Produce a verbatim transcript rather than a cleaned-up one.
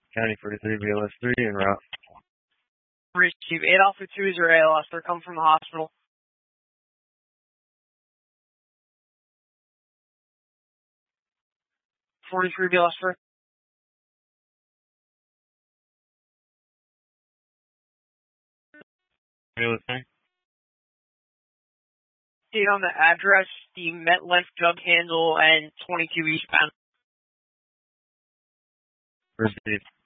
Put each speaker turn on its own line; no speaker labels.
County forty-three, B L S three, en route.
Receive eight Alpha two is your A L S. They're coming from the hospital. forty-three, B L S three.
B L S three.
See on the address, the MetLife jug handle and twenty-two eastbound.
Received.